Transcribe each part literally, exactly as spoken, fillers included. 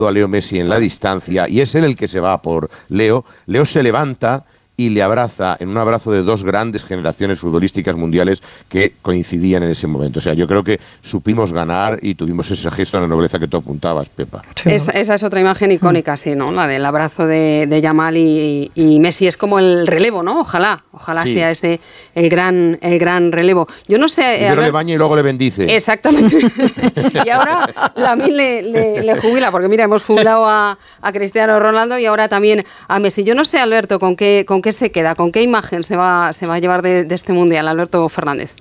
a Leo Messi en la distancia y es él el que se va por Leo. Leo se levanta y le abraza en un abrazo de dos grandes generaciones futbolísticas mundiales que coincidían en ese momento. O sea, yo creo que supimos ganar y tuvimos ese gesto de la nobleza que tú apuntabas, Pepa. Sí. Es, esa es otra imagen icónica, sí, ¿no? La del abrazo de, de Yamal y, y Messi. Es como el relevo, ¿no? Ojalá, ojalá sí. sea ese el gran, el gran relevo. Yo no sé... Primero ver... le baña y luego le bendice. Exactamente. Y ahora Lamine le, le, le jubila, porque mira, hemos jubilado a, a Cristiano Ronaldo y ahora también a Messi. Yo no sé, Alberto, con qué, con qué se queda, con qué imagen se va, se va a llevar de, de este Mundial, Alberto Fernández.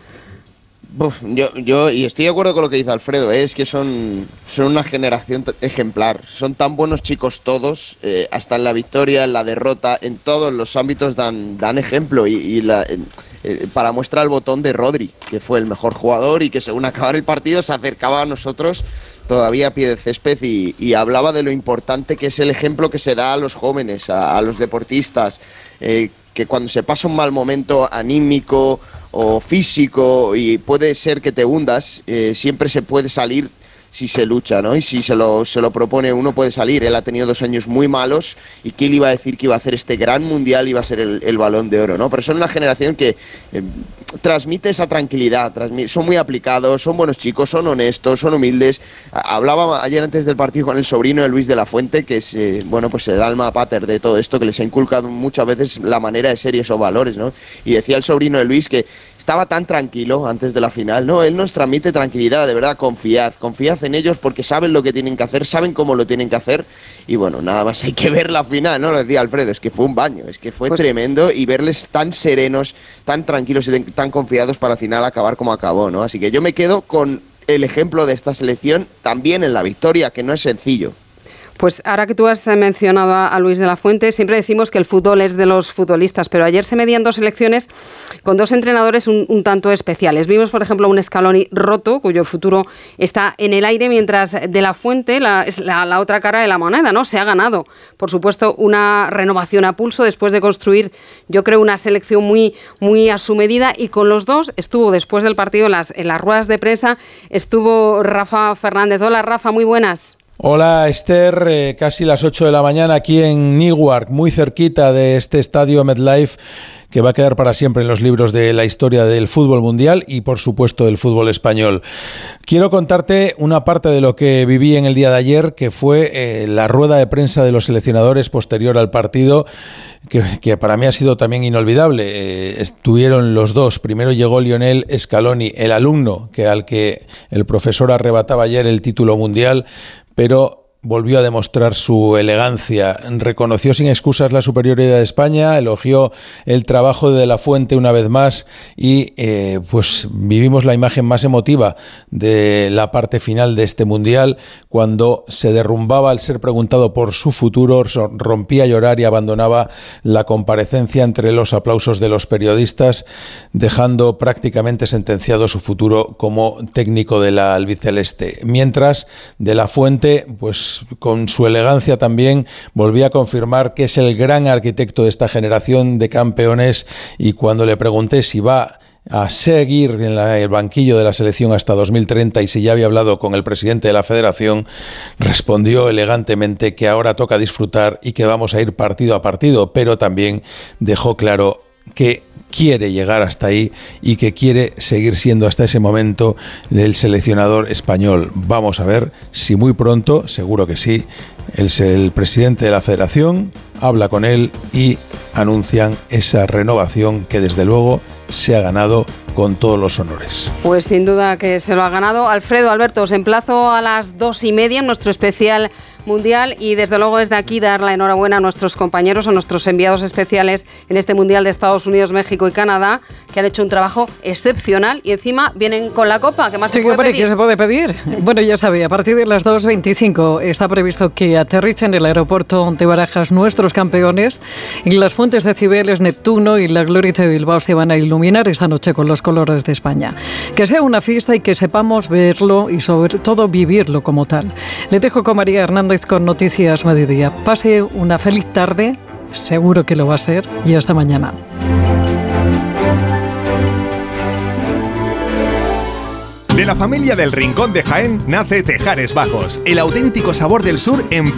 Uf, yo, yo, y estoy de acuerdo con lo que dice Alfredo, ¿eh? Es que son, son una generación ejemplar, son tan buenos chicos todos, eh, hasta en la victoria, en la derrota, en todos los ámbitos dan, dan ejemplo, y, y la, eh, para muestra el botón de Rodri, que fue el mejor jugador y que según acabar el partido se acercaba a nosotros todavía a pie de césped y, y hablaba de lo importante que es el ejemplo que se da a los jóvenes, a, a los deportistas, eh, que cuando se pasa un mal momento anímico o físico y puede ser que te hundas, eh, siempre se puede salir si se lucha, ¿no? Y si se lo, se lo propone uno puede salir. Él ha tenido dos años muy malos y ¿quién le iba a decir que iba a hacer este gran mundial y iba a ser el, el Balón de Oro, ¿no? Pero son una generación que eh, transmite esa tranquilidad, transmite, son muy aplicados, son buenos chicos, son honestos, son humildes. Hablaba ayer antes del partido con el sobrino de Luis de la Fuente, que es, eh, bueno, pues el alma pater de todo esto, que les ha inculcado muchas veces la manera de ser y esos valores, ¿no? Y decía el sobrino de Luis que estaba tan tranquilo antes de la final, ¿no? Él nos transmite tranquilidad, de verdad, confiad, confiad en ellos porque saben lo que tienen que hacer, saben cómo lo tienen que hacer y bueno, nada más hay que ver la final, ¿no? Lo decía Alfredo, es que fue un baño, es que fue pues tremendo y verles tan serenos, tan tranquilos y tan confiados para al final acabar como acabó, ¿no? Así que yo me quedo con el ejemplo de esta selección también en la victoria, que no es sencillo. Pues ahora que tú has mencionado a Luis de la Fuente, siempre decimos que el fútbol es de los futbolistas, pero ayer se medían dos selecciones con dos entrenadores un, un tanto especiales. Vimos, por ejemplo, un Scaloni roto, cuyo futuro está en el aire, mientras de la Fuente la, es la, la otra cara de la moneda, ¿no? Se ha ganado, por supuesto, una renovación a pulso después de construir, yo creo, una selección muy, muy a su medida, y con los dos estuvo después del partido en las, en las ruedas de prensa, estuvo Rafa Fernández. Hola, Rafa, muy buenas. Hola Esther, eh, casi las ocho de la mañana aquí en Newark, muy cerquita de este estadio MetLife que va a quedar para siempre en los libros de la historia del fútbol mundial y por supuesto del fútbol español. Quiero contarte una parte de lo que viví en el día de ayer, que fue eh, la rueda de prensa de los seleccionadores posterior al partido, que, que para mí ha sido también inolvidable. Eh, estuvieron los dos. Primero llegó Lionel Scaloni, el alumno que al que el profesor arrebataba ayer el título mundial, pero volvió a demostrar su elegancia, reconoció sin excusas la superioridad de España, elogió el trabajo de De la Fuente una vez más y eh, pues vivimos la imagen más emotiva de la parte final de este Mundial, cuando se derrumbaba al ser preguntado por su futuro, rompía a llorar y abandonaba la comparecencia entre los aplausos de los periodistas, dejando prácticamente sentenciado su futuro como técnico de la albiceleste. Mientras De la Fuente, pues con su elegancia también volvía a confirmar que es el gran arquitecto de esta generación de campeones, y cuando le pregunté si va a seguir en la, el banquillo de la selección hasta dos mil treinta y si ya había hablado con el presidente de la federación, respondió elegantemente que ahora toca disfrutar y que vamos a ir partido a partido, pero también dejó claro que quiere llegar hasta ahí y que quiere seguir siendo hasta ese momento el seleccionador español. Vamos a ver si muy pronto, seguro que sí, el, el presidente de la federación habla con él y anuncian esa renovación que desde luego se ha ganado con todos los honores. Pues sin duda que se lo ha ganado. Alfredo, Alberto, os emplazo a las dos y media en nuestro especial Mundial y desde luego desde aquí dar la enhorabuena a nuestros compañeros, a nuestros enviados especiales en este Mundial de Estados Unidos, México y Canadá, que han hecho un trabajo excepcional y encima vienen con la copa. ¿Qué más sí, se puede hombre, pedir? ¿Qué se puede pedir? Bueno, ya sabe, a partir de las dos veinticinco está previsto que aterricen en el aeropuerto de Barajas nuestros campeones y las fuentes de Cibeles, Neptuno y la Glorieta de Bilbao se van a iluminar esta noche con los colores de España. Que sea una fiesta y que sepamos verlo y sobre todo vivirlo como tal. Le dejo con María Hernández con Noticias Mediodía. Pase una feliz tarde, seguro que lo va a ser, y hasta mañana. De la familia del Rincón de Jaén nace Tejares Bajos, el auténtico sabor del sur en